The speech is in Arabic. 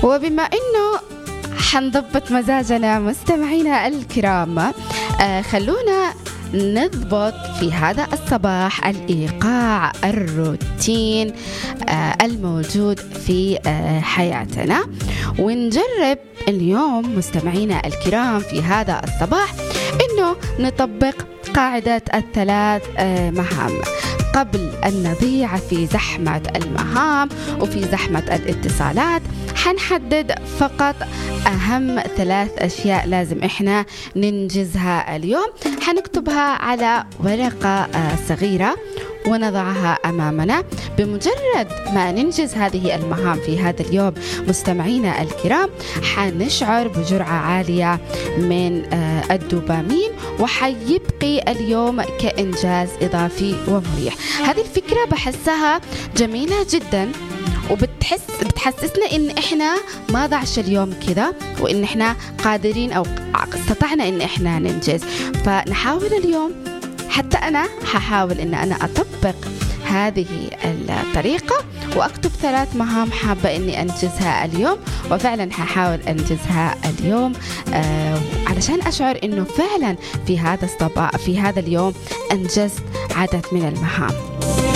وبما إنه حنضبط مزاجنا مستمعينا الكرام، خلونا نضبط في هذا الصباح الإيقاع الروتين الموجود في حياتنا، ونجرب اليوم مستمعينا الكرام في هذا الصباح إنه نطبق قاعدة الثلاث مهام قبل أن نضيع في زحمة المهام وفي زحمة الاتصالات. حنحدد فقط أهم 3 أشياء لازم إحنا ننجزها اليوم، حنكتبها على ورقة صغيرة ونضعها أمامنا. بمجرد ما ننجز هذه المهام في هذا اليوم مستمعينا الكرام، حنشعر بجرعة عالية من الدوبامين، وحيبقي اليوم كإنجاز إضافي ومريح. هذه الفكرة بحسها جميلة جدا، بتحسسنا إن إحنا ما ضاعش اليوم كذا، وإن إحنا قادرين أو استطعنا إن إحنا ننجز. فنحاول اليوم، حتى أنا ححاول إن أنا أطبق هذه الطريقة وأكتب 3 مهام حابة إني أنجزها اليوم، وفعلا ححاول أنجزها اليوم علشان أشعر إنه فعلا في هذا اليوم أنجزت عدد من المهام.